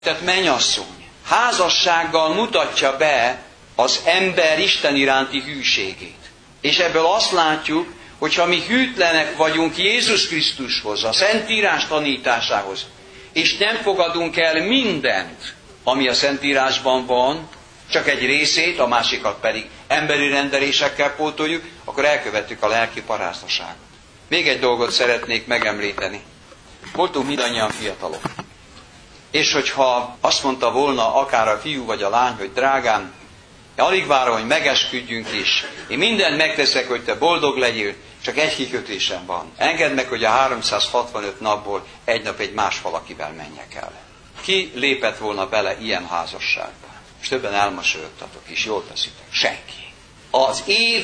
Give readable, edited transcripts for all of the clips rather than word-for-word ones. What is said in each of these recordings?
Tehát mennyasszony házassággal mutatja be az ember Isten iránti hűségét. És ebből azt látjuk, hogy ha mi hűtlenek vagyunk Jézus Krisztushoz, a Szentírás tanításához, és nem fogadunk el mindent, ami a Szentírásban van, csak egy részét, a másikat pedig emberi rendelésekkel pótoljuk, akkor elkövettük a lelki parázdaságot. Még egy dolgot szeretnék megemlíteni. Voltunk mindannyian fiatalok. És hogyha azt mondta volna akár a fiú vagy a lány, hogy drágám, alig várom, hogy megesküdjünk is. Én mindent megteszek, hogy te boldog legyél, csak egy kikötésem van. Engedd meg, hogy a 365 napból egy nap egy más valakivel menjek el. Ki lépett volna bele ilyen házasságba? És többen elmosolyogtatok is, jól teszitek. Senki. Az év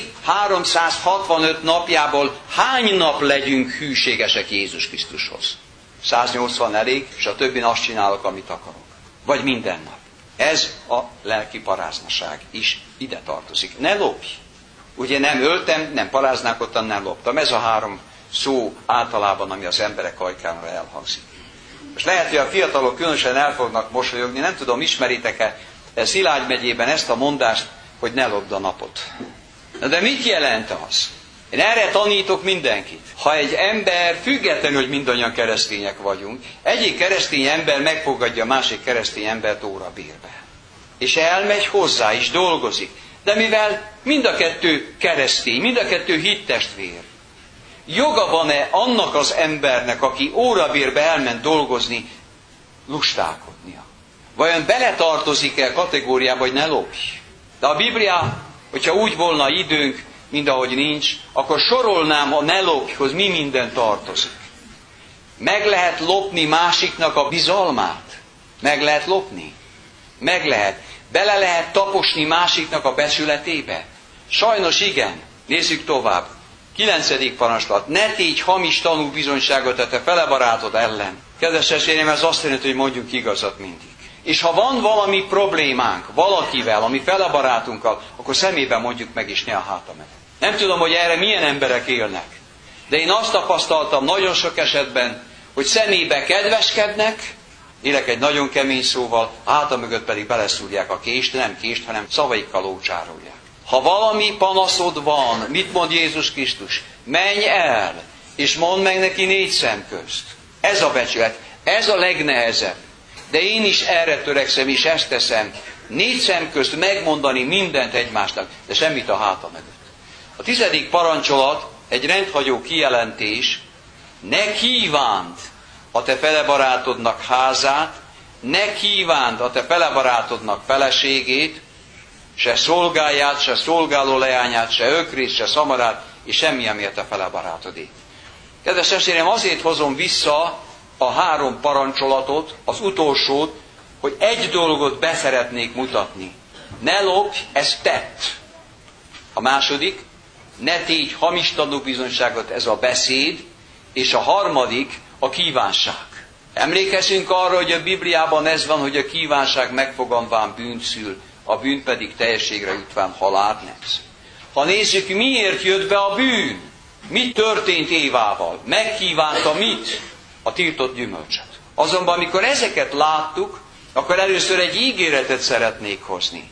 365 napjából hány nap legyünk hűségesek Jézus Krisztushoz? 180 elég, és a többin azt csinálok, amit akarok. Vagy minden nap. Ez a lelki paráznaság is ide tartozik. Ne lopj! Ugye nem öltem, nem paráználkodtam, nem loptam. Ez a 3 szó általában, ami az emberek ajkánra elhangzik. Most lehet, hogy a fiatalok különösen el fognak mosolyogni, nem tudom, ismeritek-e Szilágy megyében ezt a mondást, hogy ne lopd a napot. De mit jelent az? Én erre tanítok mindenkit. Ha egy ember, függetlenül, hogy mindannyian keresztények vagyunk, egyik keresztény ember megfogadja a másik keresztény embert órabérbe. És elmegy hozzá, és dolgozik. De mivel mind a kettő keresztény, mind a kettő hittestvér, joga van-e annak az embernek, aki órabérbe elment dolgozni, lustálkodnia? Vajon beletartozik-e a kategóriába, hogy ne lopj? De a Biblia, hogyha úgy volna időnk, mint ahogy nincs, akkor sorolnám a ne lopjhoz, mi minden tartozik. Meg lehet lopni másiknak a bizalmát? Meg lehet lopni? Meg lehet. Bele lehet taposni másiknak a becsületébe? Sajnos igen. Nézzük tovább. 9. parancsolat. Ne tégy hamis tanúbizonyságot a te fele barátod ellen. Kedves testvérem, ez azt jelenti, hogy mondjuk igazat mindig. És ha van valami problémánk valakivel, ami fele barátunkkal, akkor szemében mondjuk meg, és ne a háta meg. Nem tudom, hogy erre milyen emberek élnek. De én azt tapasztaltam nagyon sok esetben, hogy szemébe kedveskednek, élek egy nagyon kemény szóval, háta mögött pedig beleszúrják a kést, nem kést, hanem szavaikkal ócsárolják. Ha valami panaszod van, mit mond Jézus Krisztus? Menj el, és mondd meg neki 4 szem közt. Ez a becsület, ez a legnehezebb. De én is erre törekszem, és ezt teszem. 4 szem közt megmondani mindent egymásnak, de semmit a háta mögött. A 10. parancsolat egy rendhagyó kijelentés. Ne kívánd a te felebarátodnak házát, ne kívánd a te felebarátodnak feleségét, se szolgáját, se szolgáló leányát, se ökrét, se szamarát, és semmi, ami a te felebarátodé. Kedves testvérem, azért hozom vissza a 3 parancsolatot, az utolsót, hogy egy dolgot beszeretnék mutatni. Ne lopj, ez tett. A második, ne tégy hamis tanúbizonyságot, ez a beszéd, és a harmadik, a kívánság. Emlékezünk arra, hogy a Bibliában ez van, hogy a kívánság megfoganván bűnt szül, a bűn pedig teljességre jutván halált nevez. Ha nézzük, miért jött be a bűn? Mi történt Évával? Megkívánta mit? A tiltott gyümölcsöt. Azonban, amikor ezeket láttuk, akkor először egy ígéretet szeretnék hozni.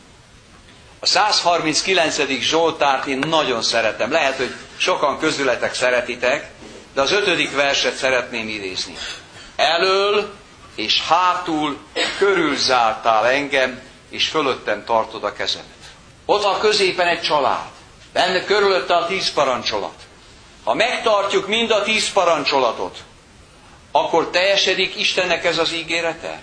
A 139. Zsoltárt én nagyon szeretem. Lehet, hogy sokan közületek szeretitek, de az 5. verset szeretném idézni. Elől és hátul körülzártál engem, és fölöttem tartod a kezemet. Ott a középen egy család. Benne körülötte a 10 parancsolat. Ha megtartjuk mind a 10 parancsolatot, akkor teljesedik Istennek ez az ígérete?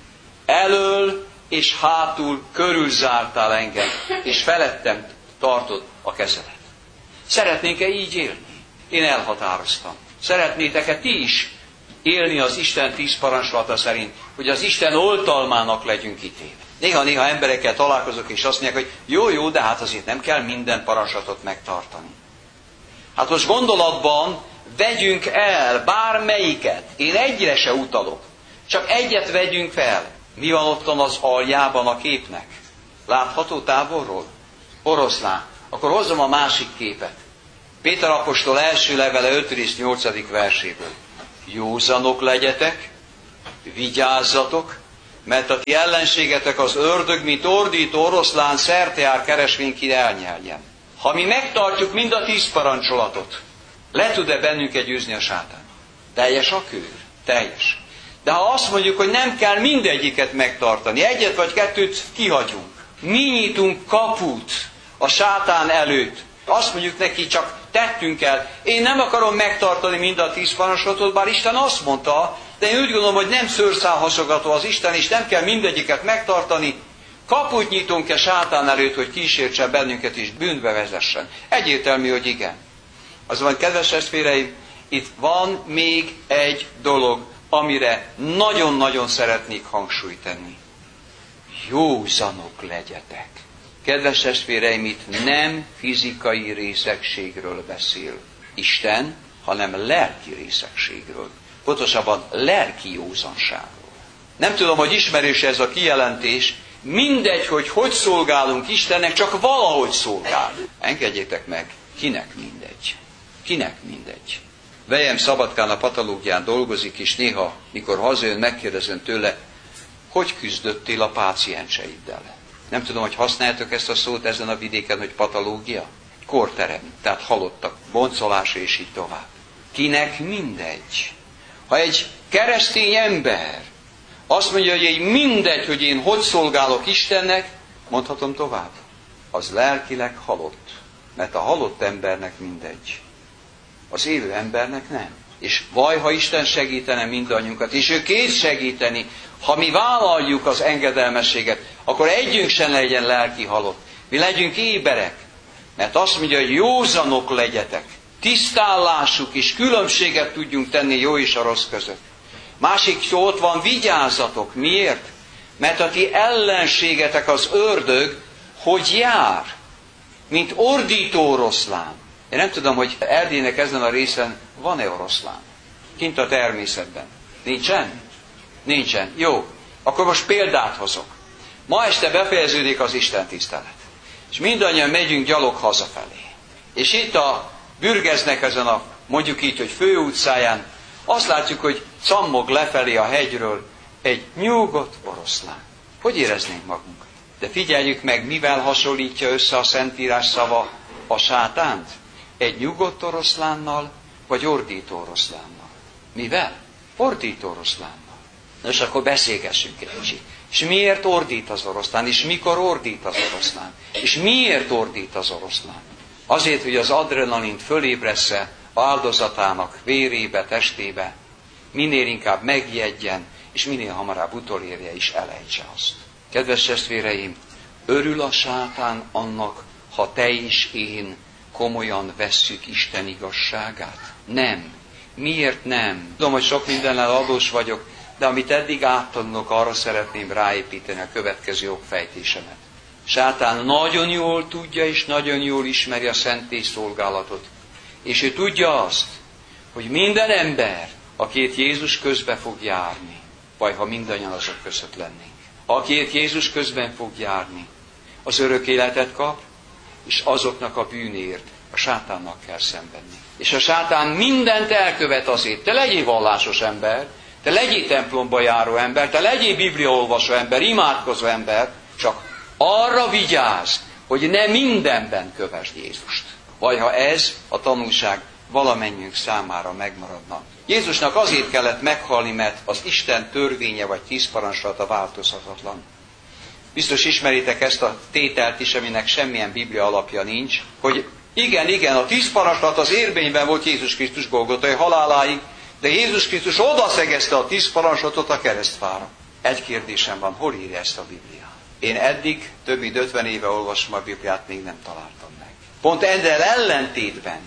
Elől és hátul körülzártál engem, és felettem tartod a kezemet. Szeretnénk-e így élni? Én elhatároztam. Szeretnétek-e ti is élni az Isten 10 parancsolata szerint, hogy az Isten oltalmának legyünk ítéve? Néha-néha emberekkel találkozok, és azt mondják, hogy jó, de hát azért nem kell minden parancsolatot megtartani. Hát most gondolatban vegyünk el bármelyiket. Én egyre se utalok. Csak egyet vegyünk fel. Mi van ottan az aljában a képnek? Látható távolról? Oroszlán. Akkor hozzam a másik képet. Péter apostol első levele 5. rész 8. verséből. Józanok legyetek, vigyázzatok, Mert a ti ellenségetek az ördög, mint ordító oroszlán szerte jár keresvén, ki elnyeljen. Ha mi megtartjuk mind a 10 parancsolatot, le tud-e bennünket győzni a sátán? Teljes a kör? Teljes. De ha azt mondjuk, hogy nem kell mindegyiket megtartani, egyet vagy kettőt kihagyunk, mi nyitunk kaput a sátán előtt, azt mondjuk neki, csak tettünk el, én nem akarom megtartani mind a 10 parancsolatot, bár Isten azt mondta, de én úgy gondolom, hogy nem szőrszálhasogató az Isten, és nem kell mindegyiket megtartani, kaput nyitunk-e sátán előtt, hogy kísértse bennünket és bűnbe vezessen? Egyértelmű, hogy igen. Azonban, kedves testvéreim, itt van még egy dolog, amire nagyon-nagyon szeretnék hangsúlyt tenni. Józanok legyetek. Kedves testvéreim, itt nem fizikai részegségről beszél Isten, hanem lelki részegségről. Pontosabban lelki józanságról. Nem tudom, hogy ismerős ez a kijelentés, mindegy, hogy szolgálunk Istennek, csak valahogy szolgál. Engedjétek meg, kinek mindegy. Kinek mindegy. Vejem Szabadkán a patológián dolgozik, és néha, mikor hazajön, megkérdezem tőle, hogy küzdöttél a pácienseiddel. Nem tudom, hogy használjátok ezt a szót ezen a vidéken, hogy patológia? Kórterem, tehát halottak, boncolás és így tovább. Kinek mindegy. Ha egy keresztény ember azt mondja, hogy mindegy, hogy én hogy szolgálok Istennek, mondhatom tovább, az lelkileg halott. Mert a halott embernek mindegy. Az élő embernek nem. És vaj, ha Isten segítene mindannyiunkat, és ő kész segíteni, ha mi vállaljuk az engedelmességet, akkor együnk sem legyen lelki halott. Mi legyünk éberek. Mert azt mondja, hogy józanok legyetek. Tisztállásuk és különbséget tudjunk tenni jó és a rossz között. Másik szó ott van, vigyázzatok. Miért? Mert a ti ellenségetek az ördög, hogy jár, mint ordító oroszlán. Én nem tudom, hogy Erdélynek ezen a részen van-e oroszlán. Kint a természetben. Nincsen? Nincsen. Jó. Akkor most példát hozok. Ma este befejeződik az Isten tisztelet. És mindannyian megyünk gyalog hazafelé. És itt a Bürgeznek ezen a, mondjuk így, hogy főutcáján, azt látjuk, hogy cammog lefelé a hegyről egy nyugodt oroszlán. Hogy éreznénk magunkat? De figyeljük meg, mivel hasonlítja össze a Szentírás szava a sátánt? Egy nyugodt oroszlánnal, vagy ordító oroszlánnal? Mivel? Ordító oroszlánnal. És akkor beszélgessünk egy kicsit. És miért ordít az oroszlán? És mikor ordít az oroszlán? És miért ordít az oroszlán? Azért, hogy az adrenalint fölébressze áldozatának vérébe, testébe, minél inkább megijedjen, és minél hamarabb utolérje és elejtse azt. Kedves testvéreim, örül a sátán annak, ha te és én komolyan vesszük Isten igazságát? Nem. Miért nem? Tudom, hogy sok mindennel adós vagyok, de amit eddig áttanulok, arra szeretném ráépíteni a következő okfejtésemet. Sátán nagyon jól tudja, és nagyon jól ismeri a szentély szolgálatot. És ő tudja azt, hogy minden ember, akit Jézus közbe fog járni, vagy ha mindannyian azok között lennénk, akit Jézus közben fog járni, az örök életet kap, és azoknak a bűnért a sátánnak kell szenvedni. És a sátán mindent elkövet azért. Te legyél vallásos ember, te legyél templomba járó ember, te legyél bibliaolvasó ember, imádkozó ember, csak arra vigyázz, hogy ne mindenben kövesd Jézust. Vagy ha ez a tanulság valamennyünk számára megmaradna. Jézusnak azért kellett meghalni, mert az Isten törvénye vagy 10 parancsolata változhatatlan. Biztos ismeritek ezt a tételt is, aminek semmilyen biblia alapja nincs, hogy igen, a 10 parancsolat az érvényben volt Jézus Krisztus Golgotai haláláig, de Jézus Krisztus odaszegezte a 10 parancsolatot a keresztfára. Egy kérdésem van, hol írja ezt a Biblia? Én eddig több mint 50 éve olvasom a Bibliát, még nem találtam meg. Pont ezzel ellentétben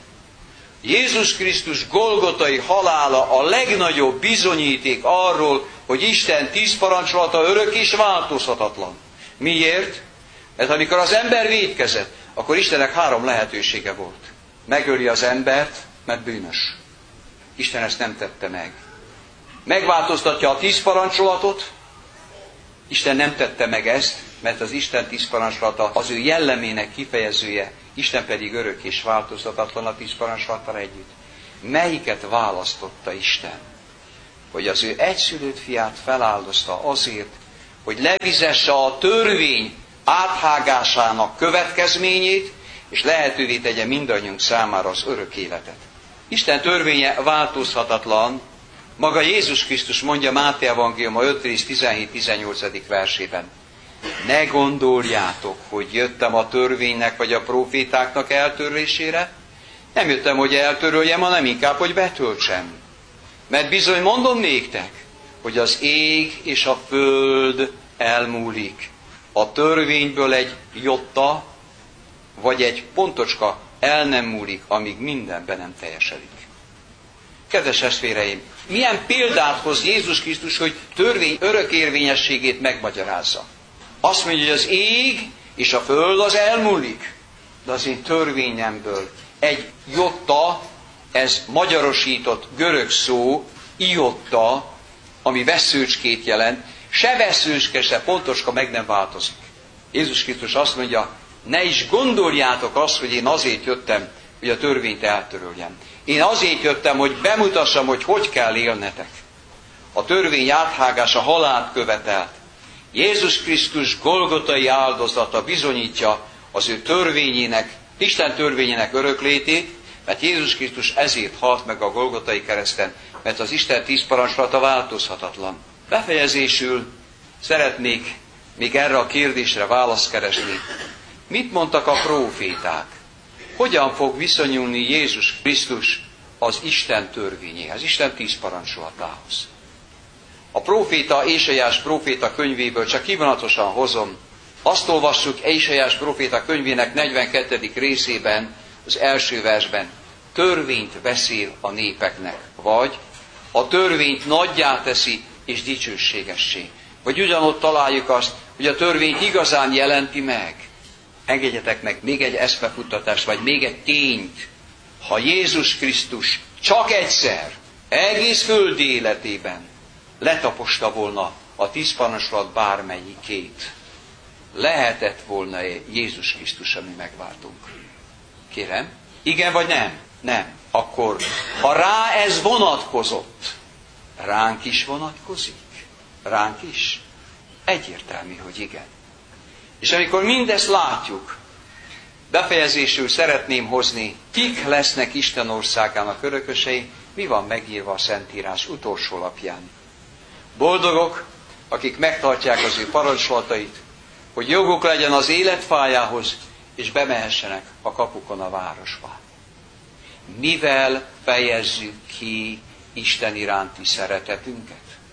Jézus Krisztus Golgotai halála a legnagyobb bizonyíték arról, hogy Isten 10 parancsolata örök és változhatatlan. Miért? Mert amikor az ember vétkezett, akkor Istennek 3 lehetősége volt. Megöli az embert, mert bűnös. Isten ezt nem tette meg. Megváltoztatja a 10 parancsolatot, Isten nem tette meg ezt, mert az Isten 10 parancsolata az ő jellemének kifejezője, Isten pedig örök és változhatatlan a 10 parancsolattal együtt. Melyiket választotta Isten? Hogy az ő egyszülött fiát feláldozta azért, hogy levizesse a törvény áthágásának következményét, és lehetővé tegye mindannyiunk számára az örök életet. Isten törvénye változhatatlan. Maga Jézus Krisztus mondja Máté evangéliuma 5 rész 17-18. versében. Ne gondoljátok, hogy jöttem a törvénynek vagy a prófétáknak eltörlésére. Nem jöttem, hogy eltöröljem, hanem inkább, hogy betöltsem. Mert bizony mondom néktek, hogy az ég és a föld elmúlik. A törvényből egy jotta, vagy egy pontocska el nem múlik, amíg mindenben nem teljesedik. Kedves testvéreim, milyen példát hoz Jézus Krisztus, hogy törvény örökérvényességét megmagyarázza. Azt mondja, hogy az ég és a föld az elmúlik, de az én törvényemből egy jotta, ez magyarosított görög szó, iotta, ami veszőcskét jelent, se veszőcske, se pontoska meg nem változik. Jézus Krisztus azt mondja, ne is gondoljátok azt, hogy én azért jöttem, hogy a törvényt eltöröljem. Én azért jöttem, hogy bemutassam, hogy kell élnetek. A törvény áthágása halált követelt. Jézus Krisztus golgotai áldozata bizonyítja az ő törvényének, Isten törvényének öröklétét, mert Jézus Krisztus ezért halt meg a golgotai kereszten, mert az Isten 10 parancsolata változhatatlan. Befejezésül szeretnék még erre a kérdésre választ keresni. Mit mondtak a próféták? Hogyan fog viszonyulni Jézus Krisztus az Isten törvényéhez, Isten 10 parancsolatához? A próféta, Ézsaiás próféta könyvéből csak kivonatosan hozom. Azt olvassuk Ézsaiás próféta könyvének 42. részében, az első versben. Törvényt beszél a népeknek, vagy a törvényt nagyjá teszi és dicsőségessé. Vagy ugyanott találjuk azt, hogy a törvényt igazán jelenti meg. Engedjetek meg még egy eszmefuttatást, vagy még egy tényt. Ha Jézus Krisztus csak egyszer, egész földi életében letaposta volna a 10 parancsolat bármelyikét, lehetett volna Jézus Krisztus a mi megváltunk? Kérem? Igen vagy nem? Nem. Akkor, ha rá ez vonatkozott, ránk is vonatkozik? Ránk is? Egyértelmű, hogy igen. És amikor mindezt látjuk, befejezésül szeretném hozni, kik lesznek Isten országának örökösei, mi van megírva a Szentírás utolsó lapján. Boldogok, akik megtartják az ő parancsolatait, hogy joguk legyen az életfájához, és bemehessenek a kapukon a városba. Mivel fejezzük ki Isten iránti szeretetünket?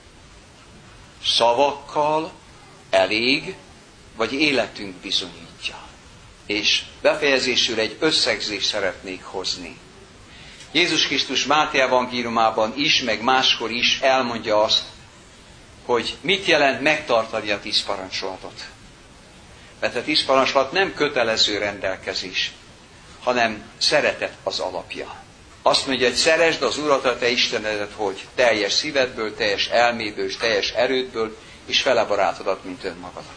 Szavakkal elég, vagy életünk bizonyítja? És befejezésül egy összegzést szeretnék hozni. Jézus Krisztus Máté evangéliumában is, meg máskor is elmondja azt, hogy mit jelent megtartani a 10 parancsolatot. Mert a 10 parancsolat nem kötelező rendelkezés, hanem szeretet az alapja. Azt mondja, hogy szeresd az Urat, a te Istenedet, hogy teljes szívedből, teljes elméből, és teljes erődből, és fele barátodat, mint önmagadat.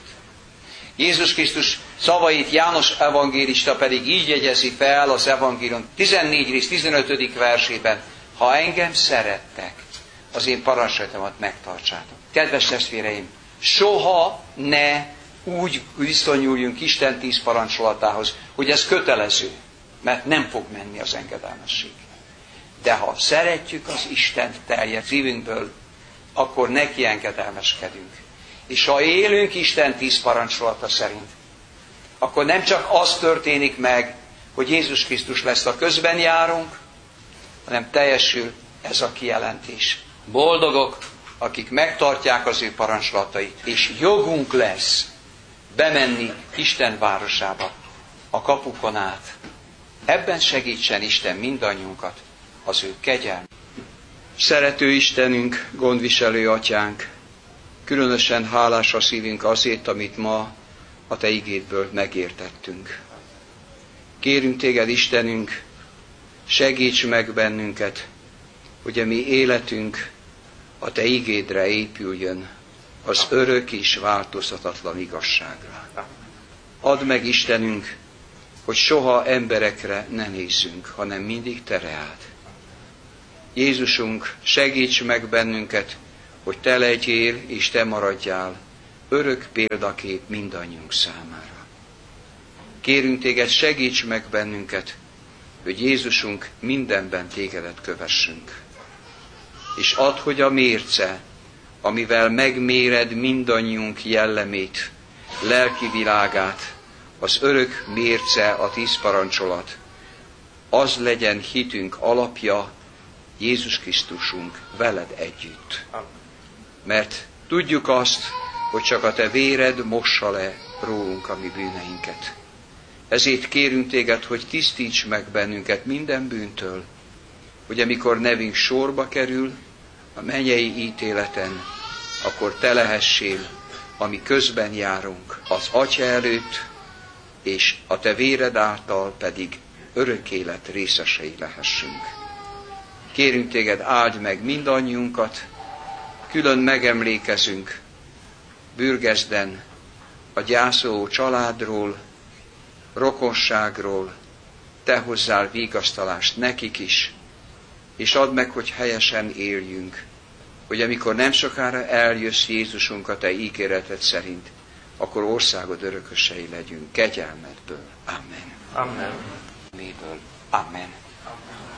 Jézus Krisztus szavait János evangélista pedig így jegyezi fel az evangélium 14 rész 15. versében, ha engem szerettek, az én parancsolatomat megtartsátok. Kedves testvéreim, soha ne úgy viszonyuljunk Isten 10 parancsolatához, hogy ez kötelező, mert nem fog menni az engedelmesség. De ha szeretjük az Istent teljes szívünkből, akkor neki engedelmeskedünk. És ha élünk Isten 10 parancsolata szerint, akkor nem csak az történik meg, hogy Jézus Krisztus lesz a közben járunk, hanem teljesül ez a kijelentés. Boldogok, akik megtartják az ő parancsolatait, és jogunk lesz bemenni Isten városába, a kapukon át. Ebben segítsen Isten mindannyiunkat, az ő kegyelme. Szerető Istenünk, gondviselő Atyánk, különösen hálás a szívünk azért, amit ma a Te igédből megértettünk. Kérünk Téged, Istenünk, segíts meg bennünket, hogy a mi életünk a Te igédre épüljön, az örök és változhatatlan igazságra. Add meg, Istenünk, hogy soha emberekre ne nézzünk, hanem mindig Te reád. Jézusunk, segíts meg bennünket, hogy Te legyél és Te maradjál örök példakép mindannyiunk számára. Kérünk téged, segíts meg bennünket, hogy Jézusunk mindenben tégedet kövessünk. És add, hogy a mérce, amivel megméred mindannyiunk jellemét, lelki világát, az örök mérce, a 10 parancsolat, az legyen hitünk alapja, Jézus Krisztusunk veled együtt. Mert tudjuk azt, hogy csak a te véred mossa le rólunk a mi bűneinket. Ezért kérünk téged, hogy tisztíts meg bennünket minden bűntől, hogy amikor nevünk sorba kerül a mennyei ítéleten, akkor te lehessél, ami közben járunk az Atya előtt, és a te véred által pedig örök élet részesei lehessünk. Kérünk téged, áld meg mindannyiunkat, külön megemlékezünk Bürgeszden a gyászoló családról, rokonságról, te hozzál vigasztalást nekik is, és add meg, hogy helyesen éljünk, hogy amikor nem sokára eljössz, Jézusunk, a te ígéreted szerint, akkor országod örökösei legyünk, kegyelmedből. Amen. Amen. Amen. Amen.